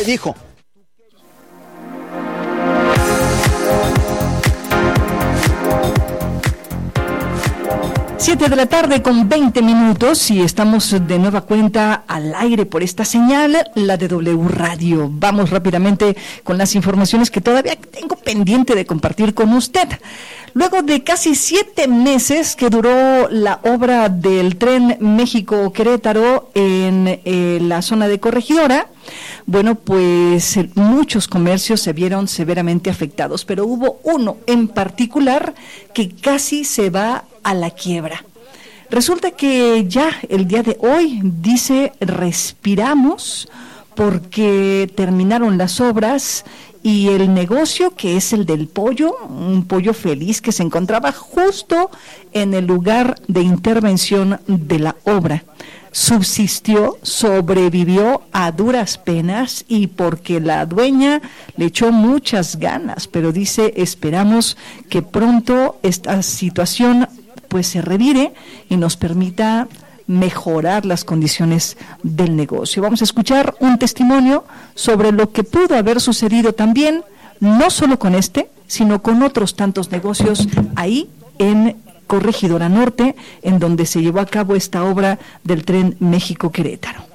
que dijo. 7 de la tarde con 20 minutos y estamos de nueva cuenta al aire por esta señal, la de W Radio. Vamos rápidamente con las informaciones que todavía tengo pendiente de compartir con usted. Luego de casi 7 meses que duró la obra del tren México-Querétaro en la zona de Corregidora, bueno, pues muchos comercios se vieron severamente afectados, pero hubo uno en particular que casi se va a la quiebra. Resulta que ya el día de hoy, dice, respiramos porque terminaron las obras y el negocio, que es el del pollo, un pollo feliz que se encontraba justo en el lugar de intervención de la obra, subsistió, sobrevivió a duras penas y porque la dueña le echó muchas ganas, pero dice, esperamos que pronto esta situación pues se revire y nos permita mejorar las condiciones del negocio. Vamos a escuchar un testimonio sobre lo que pudo haber sucedido también, no solo con este, sino con otros tantos negocios ahí en Corregidora Norte, en donde se llevó a cabo esta obra del tren México-Querétaro.